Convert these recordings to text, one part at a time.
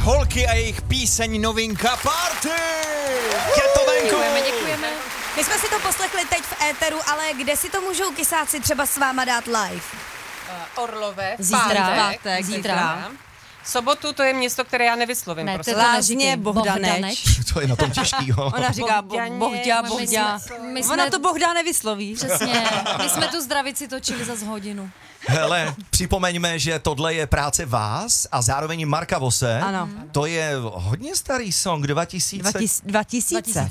holky a jejich píseň novinka Party! Je to venku! Děkujeme. My jsme si to poslechli teď v éteru, ale kde si to můžou kysáci třeba s váma dát live? Orlové, Pátek, zítra. Sobotu to je město, které já nevyslovím. Ne, prostě. to Lázně Bohdaneč. To je na tom těžkýho. Ona říká Bohďa. My jsme, Ona to Bohda nevysloví. přesně, my jsme tu zdravici točili za hodinu. Hele, připomeňme, že tohle je práce vás a zároveň Marka Vose. Ano. To je hodně starý song, 2000. 2000.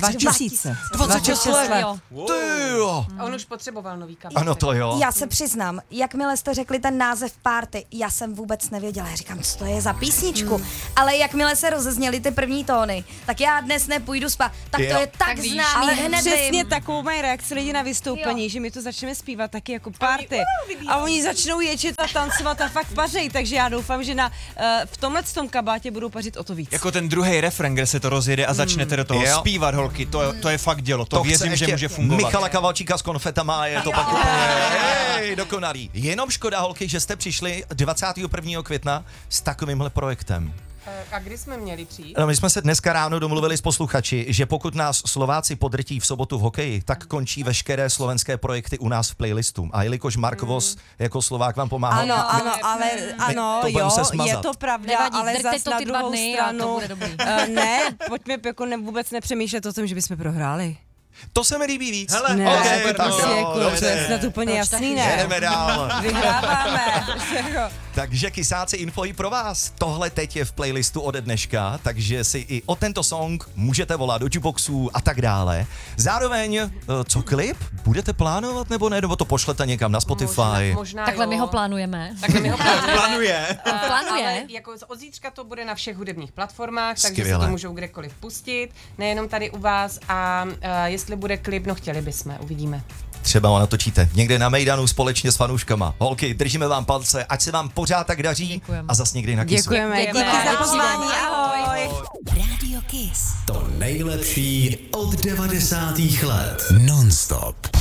26 let. Jo. Ty jo. A on už potřeboval nový kabel. Ano, to jo. Já se přiznám, jakmile jste řekli ten název Party, já jsem vůbec nevěděla. Já říkám, co to je za písničku. Ale jakmile se rozezněly ty první tóny, tak já dnes nepůjdu spát. Tak Jo. to je tak víš. známý, Ale hned přesně vím. takovou mají reakci lidi na vystoupení, že my to začneme zpívat taky jako party. A oni začnou ječet a tancovat a fakt pařej, takže já doufám, že v tomhletom kabátě budou pařit o to víc. Jako Ten druhý refren, kde se to rozjede a začnete do toho Jo. zpívat, holky, to je fakt dělo, to chce věřím, že ještě může fungovat. Michala Kavalčíka s konfetama a je to pak úplně dokonalý. Jenom škoda, holky, že jste přišli 21. května s takovýmhle projektem. A kdy jsme měli přijít? No, my jsme se dneska ráno domluvili s posluchači, že pokud nás Slováci podrtí v sobotu v hokeji, tak končí veškeré slovenské projekty u nás v playlistu. A jelikož Mark Vos jako Slovák vám pomáhá. Ano, to budeme jo, muset smazat. je to pravda, Nevadí, ale drťte zas to na ty 2 druhou dny a stranu, to bude dobrý. ne, pojďme jako vůbec nepřemýšlet o tom, že bychom prohráli. To se mi líbí víc. Hele, Ne, ok, super, tak prostě jo, jako, dobře. to je snad úplně jasný, ne? Jedeme dál. Vyhráváme. Takže kysáci info i pro vás. Tohle teď je v playlistu ode dneška, takže si i o tento song můžete volat do jukeboxů a tak dále. Zároveň, co klip? Budete plánovat nebo ne? Nebo to pošlete někam na Spotify? Možná Takhle jo. my ho plánujeme. Takhle my ho plánujeme. Plánuje. Plánuje. Ale jako od zítřka to bude na všech hudebních platformách, takže Skvěle. si to můžou kdekoliv pustit, nejenom tady u vás a jestli bude klip, no chtěli bychom, uvidíme. Třeba ho natočíte někde na Mejdanu společně s fanouškama. Holky, držíme vám palce, ať se vám pořád tak daří. Děkujeme. A zas někdy na kysu. Děkujeme, díky Děkujeme. za pozvání, ahoj. Radio Kiss. To nejlepší od 90. let. Non-stop.